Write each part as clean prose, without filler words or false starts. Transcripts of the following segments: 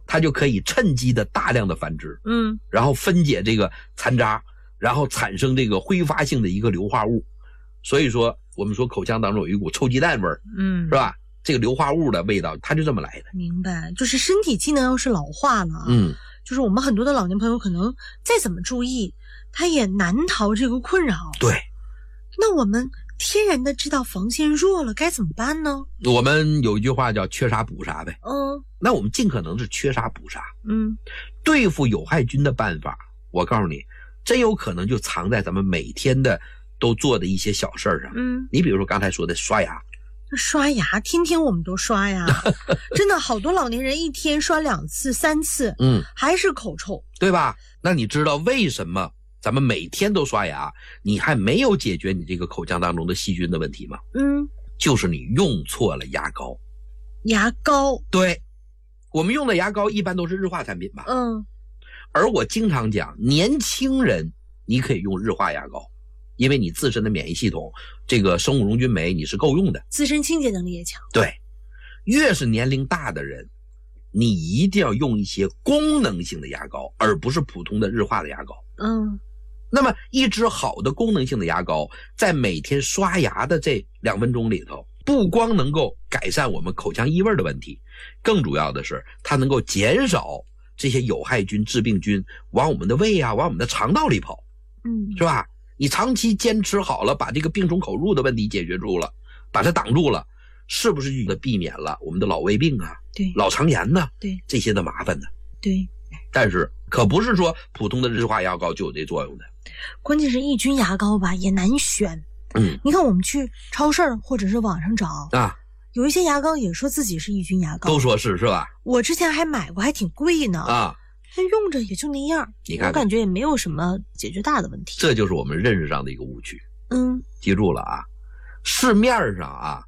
它就可以趁机的大量的繁殖，然后分解这个残渣，然后产生这个挥发性的一个硫化物。所以说我们说口腔当中有一股臭鸡蛋味儿，是吧？这个硫化物的味道它就这么来的。 明白，就是身体机能要是老化了，就是我们很多的老年朋友可能再怎么注意，他也难逃这个困扰。 对， 那我们天然的知道防线弱了该怎么办呢？ 我们有一句话叫缺啥补啥呗。那我们尽可能是缺啥补啥。对付有害菌的办法，我告诉你，真有可能就藏在咱们每天的都做的一些小事儿上。你比如说刚才说的刷牙。 刷牙天天我们都刷呀，真的好多老年人一天刷2次3次，还是口臭， 对吧？那你知道为什么咱们每天都刷牙，你还没有解决你这个口腔当中的细菌的问题吗？就是你用错了牙膏。 牙膏？对， 我们用的牙膏一般都是日化产品吧？而我经常讲，年轻人你可以用日化牙膏，因为你自身的免疫系统，这个生物溶菌酶你是够用的， 自身清洁能力也强。 对，越是年龄大的人，你一定要用一些功能性的牙膏，而不是普通的日化的牙膏。那么一支好的功能性的牙膏，在每天刷牙的这2分钟里头，不光能够改善我们口腔异味的问题，更主要的是它能够减少这些有害菌、致病菌往我们的胃啊，往我们的肠道里跑，是吧？你长期坚持好了，把这个病从口入的问题解决住了，把它挡住了，是不是就避免了我们的老胃病啊、 对， 老肠炎呢？ 对， 这些的麻烦呢？ 对。 但是可不是说普通的日化牙膏就有这作用的。 关键是抑菌牙膏吧也难选。你看我们去超市或者是网上找啊，有一些牙膏也说自己是抑菌牙膏， 都说是吧？ 我之前还买过，还挺贵呢啊。但用着也就那样，你看，我感觉也没有什么解决大的问题。 这就是我们认识上的一个误区。记住了啊，市面上啊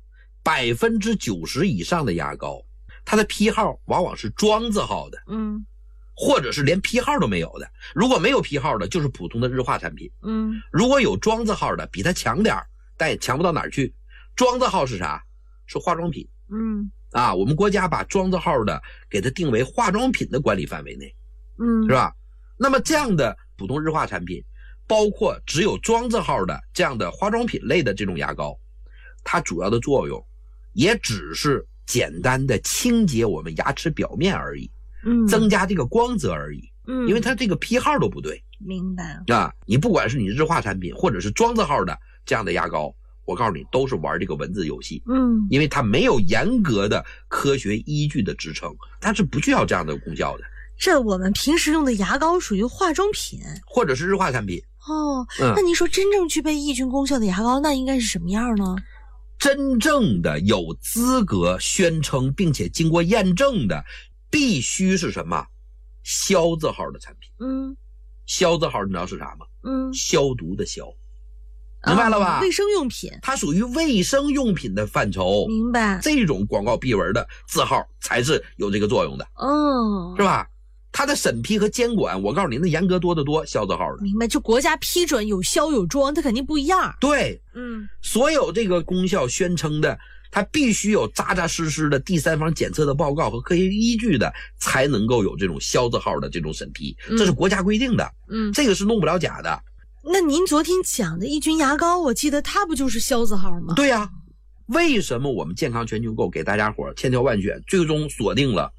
，90%以上的牙膏，它的批号往往是庄字号的，或者是连批号都没有的。如果没有批号的，就是普通的日化产品。如果有庄字号的，比它强点，但也强不到哪儿去。庄字号是啥？是化妆品。我们国家把庄字号的给它定为化妆品的管理范围内。是吧？那么这样的普通日化产品，包括只有庄字号的这样的化妆品类的这种牙膏，它主要的作用也只是简单的清洁我们牙齿表面而已，增加这个光泽而已，因为它这个批号都不对。 明白啊？你不管是你日化产品或者是庄字号的这样的牙膏，我告诉你都是玩这个文字游戏，因为它没有严格的科学依据的支撑，它是不需要这样的功效的。 这我们平时用的牙膏属于化妆品或者是日化产品那您说真正具备抑菌功效的牙膏那应该是什么样呢？ 真正的有资格宣称并且经过验证的必须是什么？消字号的产品。消字号你知道是啥吗？消毒的消，明白了吧？ 卫生用品， 它属于卫生用品的范畴。 明白。 这种广告壁纹的字号才是有这个作用的，是吧？它的审批和监管，我告诉你，那严格多得多。消字号的， 明白？就国家批准有消有装，它肯定不一样。 对，所有这个功效宣称的，它必须有扎扎实实的第三方检测的报告和科学依据的，才能够有这种消字号的这种审批，这是国家规定的。这个是弄不了假的。 那您昨天讲的抑菌牙膏，我记得它不就是消字号吗？ 对呀，为什么我们健康全球购给大家伙千挑万选，最终锁定了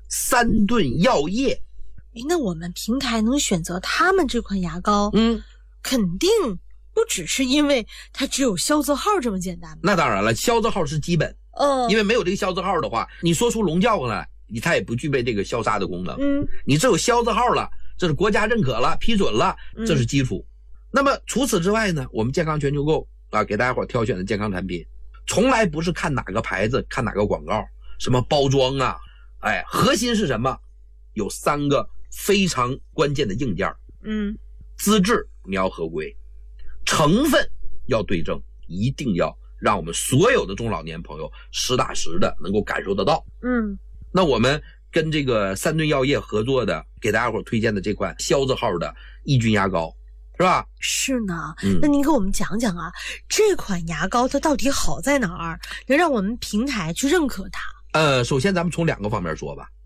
3顿药业？ 那我们平台能选择他们这款牙膏，肯定不只是因为它只有消字号这么简单。 那当然了，消字号是基本，因为没有这个消字号的话，你说出龙叫来，它也不具备这个消杀的功能。你只有消字号了，这是国家认可了、批准了，这是基础。那么除此之外呢，我们健康全球购给大家伙挑选的健康产品，从来不是看哪个牌子、看哪个广告，什么包装啊，核心是什么？有3个非常关键的硬件。资质你要合规，成分要对症，一定要让我们所有的中老年朋友实打实的能够感受得到。那我们跟这个3顿药业合作的，给大家伙推荐的这款消字号的抑菌牙膏，是吧？ 是呢。那您给我们讲讲啊，这款牙膏它到底好在哪儿，能让我们平台去认可它？ 首先咱们从2个方面说吧。